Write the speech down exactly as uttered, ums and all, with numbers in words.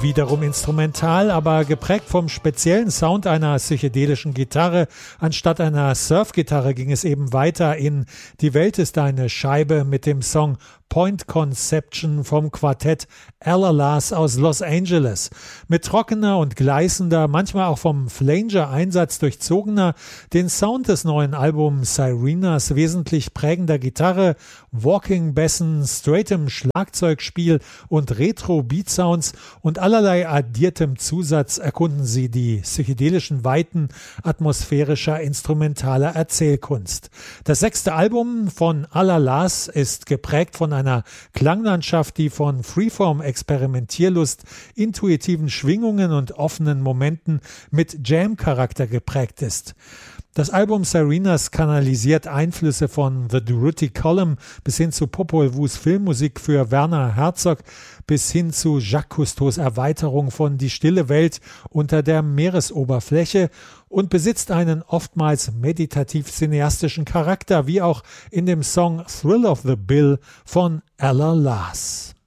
wiederum instrumental, aber geprägt vom speziellen Sound einer psychedelischen Gitarre. Anstatt einer Surfgitarre ging es eben weiter in Die Welt ist eine Scheibe mit dem Song Point Conception vom Quartett Ella Las aus Los Angeles. Mit trockener und gleißender, manchmal auch vom Flanger-Einsatz durchzogener, den Sound des neuen Albums Syrenas wesentlich prägender Gitarre, Walking-Bässen, straightem Schlagzeugspiel und Retro-Beat-Sounds und allerlei addiertem Zusatz erkunden sie die psychedelischen Weiten atmosphärischer instrumentaler Erzählkunst. Das sechste Album von Ella Las ist geprägt von einer einer Klanglandschaft, die von Freeform-Experimentierlust, intuitiven Schwingungen und offenen Momenten mit Jam-Charakter geprägt ist. Das Album Syrenas kanalisiert Einflüsse von The Durutti Column bis hin zu Popol Vuhs Filmmusik für Werner Herzog bis hin zu Jacques Cousteaus Erweiterung von Die stille Welt unter der Meeresoberfläche und besitzt einen oftmals meditativ-cineastischen Charakter, wie auch in dem Song Thrill of the Bill von Ella Las.